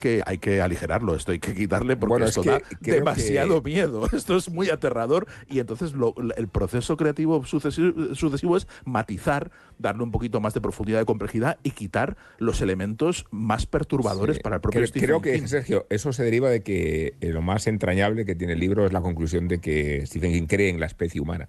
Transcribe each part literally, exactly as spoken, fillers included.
que hay que aligerarlo, esto hay que quitarle porque bueno, esto es que da demasiado que... miedo, esto es muy aterrador y entonces lo, el proceso creativo sucesivo, sucesivo es matizar, darle un poquito más de profundidad, de complejidad y quitar los elementos más perturbadores Sí. para el propio Creo, Stephen creo que, King. Sergio, eso se deriva de que eh, lo más entrañable que tiene el libro es la conclusión de que Stephen King cree en la especie humana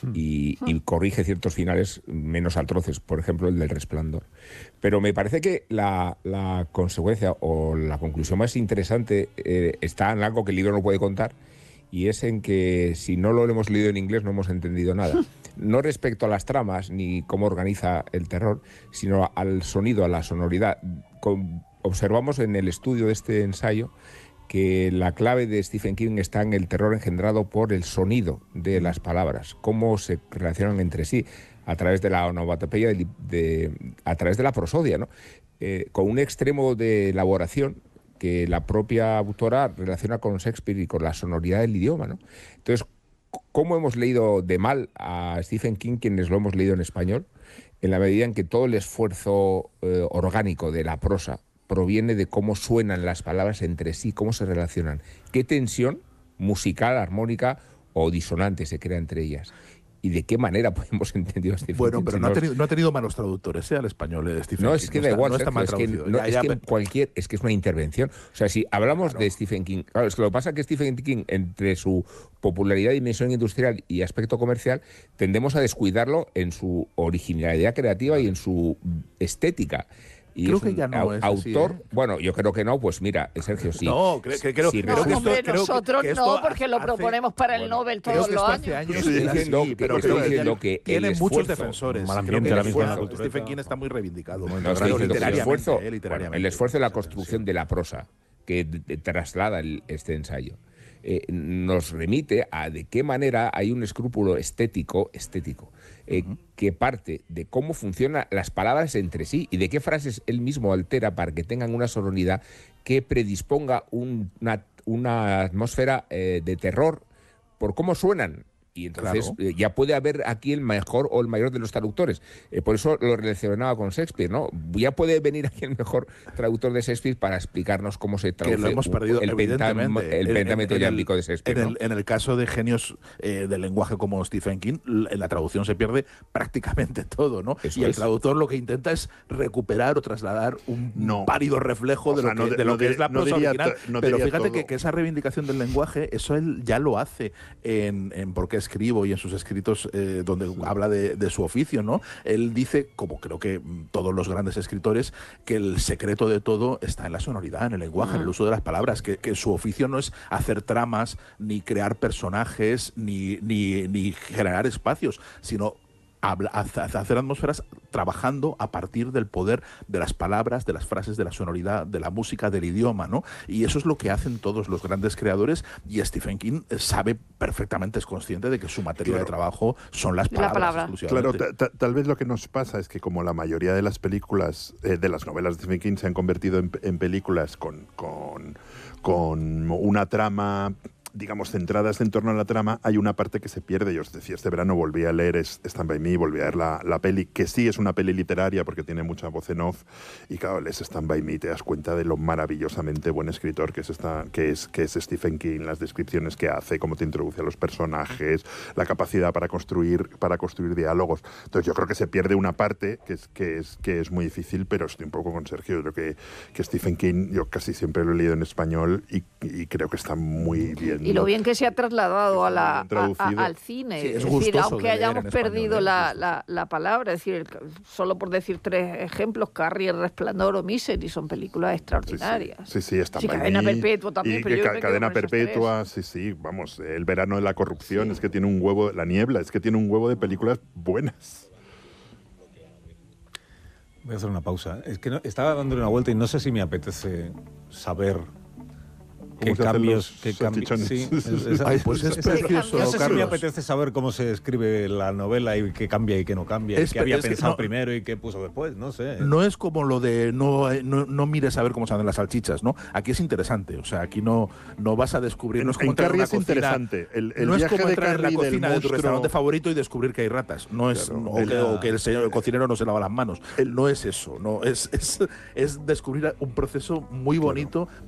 y, y corrige ciertos finales menos atroces, por ejemplo el del Resplandor. Pero me parece que la, la consecuencia o la conclusión más interesante eh, está en algo que el libro no puede contar, y es en que si no lo hemos leído en inglés no hemos entendido nada. No respecto a las tramas ni cómo organiza el terror, sino al sonido, a la sonoridad. Con, observamos en el estudio de este ensayo que la clave de Stephen King está en el terror engendrado por el sonido de las palabras, cómo se relacionan entre sí a través de la onomatopeya, de, de, a través de la prosodia, ¿no? Eh, con un extremo de elaboración que la propia autora relaciona con Shakespeare y con la sonoridad del idioma, ¿no? Entonces, ¿cómo hemos leído de mal a Stephen King quienes lo hemos leído en español? En la medida en que todo el esfuerzo eh, orgánico de la prosa proviene de cómo suenan las palabras entre sí, cómo se relacionan, qué tensión musical, armónica o disonante se crea entre ellas. ¿Y de qué manera hemos entendido a Stephen Bueno, King? pero Si no, no, ha tenido, no ha tenido malos traductores, ¿eh? Al español, eh, Stephen no, King. es que no da está, igual, no está Sergio, mal es que, traducido. no, ya, es ya, que pero... cualquier, es que es una intervención. O sea, si hablamos Claro. de Stephen King, claro, es que lo que pasa es que Stephen King, entre su popularidad, dimensión industrial y aspecto comercial, tendemos a descuidarlo en su originalidad creativa Vale. y en su estética. Y Creo es que un ya no es así, autor, ¿eh? bueno, yo creo que no, pues mira, Sergio, sí. No, creo, Si, creo, si creo No, que esto... hombre, Creo que, nosotros que esto no, porque lo hace, proponemos para el bueno, Nobel creo todos que los esto hace años. años Estoy era diciendo así, que- pero estoy creo que diciendo ya que tiene el muchos esfuerzo, defensores. mal Creo ambiente que ahora el mismo en la esfuerzo, cultureta. Stephen King está muy reivindicado. No, No, estoy Pero diciendo que el literariamente, esfuerzo, eh, bueno, literariamente. el esfuerzo de la construcción de la prosa que de- de- traslada el, este ensayo eh, nos remite a de qué manera hay un escrúpulo estético, estético eh, uh-huh. que parte de cómo funcionan las palabras entre sí y de qué frases él mismo altera para que tengan una sonoridad que predisponga un, una, una atmósfera eh, de terror por cómo suenan. Y entonces claro. eh, ya puede haber aquí el mejor o el mayor de los traductores. Eh, por eso lo relacionaba con Shakespeare, ¿no? Ya puede venir aquí el mejor traductor de Shakespeare para explicarnos cómo se traduce que lo hemos perdido, el, pentam, el pentámetro yámbico de Shakespeare. En, ¿no? el, en el caso de genios eh, del lenguaje como Stephen King, en la traducción se pierde prácticamente todo, ¿no? Eso y el es. traductor lo que intenta es recuperar o trasladar un no. pálido reflejo o de, sea, lo que, no, de lo no que es la prosa no original. No Pero fíjate que, que esa reivindicación del lenguaje, eso él ya lo hace en, en Por qué escribo y en sus escritos eh, donde sí. habla de, de su oficio, ¿no? Él dice, como creo que todos los grandes escritores, que el secreto de todo está en la sonoridad, en el lenguaje, ah. en el uso de las palabras, que, que su oficio no es hacer tramas, ni crear personajes, ni, ni, ni generar espacios, sino Habla, hacer atmósferas trabajando a partir del poder de las palabras, de las frases, de la sonoridad, de la música, del idioma, ¿no? Y eso es lo que hacen todos los grandes creadores, y Stephen King sabe perfectamente, es consciente de que su materia claro. de trabajo son las palabras. La palabra. Claro, tal vez lo que nos pasa es que como la mayoría de las películas, eh, de las novelas de Stephen King se han convertido en, en películas con, con, con una trama, digamos, centradas en torno a la trama, hay una parte que se pierde. Yo os decía, este verano volví a leer Stand By Me, volví a ver la, la peli, que sí es una peli literaria porque tiene mucha voz en off, y claro, lees Stand By Me y te das cuenta de lo maravillosamente buen escritor que es, esta, que es, que es Stephen King, las descripciones que hace, cómo te introduce a los personajes, la capacidad para construir, para construir diálogos. Entonces yo creo que se pierde una parte que es, que es, que es muy difícil, pero estoy un poco con Sergio. Yo creo que, que Stephen King, yo casi siempre lo he leído en español y, y creo que está muy bien. Y lo bien que se ha trasladado a la, a, a, al cine. Sí, es, es decir, aunque de hayamos perdido español, ¿eh? la, la, la palabra, es decir, solo por decir tres ejemplos, Carrie, El Resplandor o Misery, son películas extraordinarias. Sí, sí, sí, está sí, Cadena Perpetua también. Y pero que yo ca Cadena Perpetua, sí, sí, vamos, El verano de la corrupción, sí. Es que tiene un huevo, La niebla, es que tiene un huevo de películas buenas. Voy a hacer una pausa. Es que no, estaba dándole una vuelta y no sé si me apetece saber cómo se hacen cambios, los qué cambios. salchichones. Sí, es- es- Ay, pues es Sí, precioso, cambios. No sé si me Carlos. apetece saber cómo se escribe la novela y qué cambia y qué no cambia, Es- y qué había es que pensado no- primero y qué puso después, no sé. No es como lo de no, eh, no, no mires a ver cómo se hacen las salchichas, ¿no? Aquí es interesante, o sea, aquí no, no vas a descubrir, no es En- como en entrar en Carrie una es cocina, interesante. El- el no es viaje como de entrar en la Carrie del cocina de tu monstruo- restaurante favorito y descubrir que hay ratas, no es Claro, o, el- que, o que el señor el cocinero no se lava las manos, no es eso, no es, es, es descubrir un proceso muy bonito